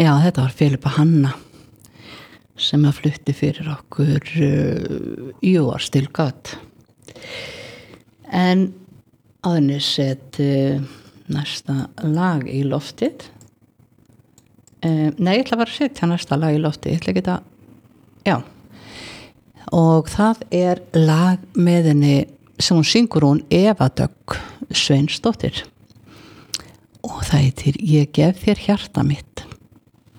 Já, þetta var Filippa Hanna sem að flutti fyrir okkur You Are Still God. En áðurinn set næsta lag í loftið. Nei, ég ætla bara að setja næsta lag í loftið. Ég ætla ekki að, já. Og það lag með henni sem hún syngur hún Eva Dögg Sveinsdóttir. Og það heitir Ég gef þér hjarta mitt.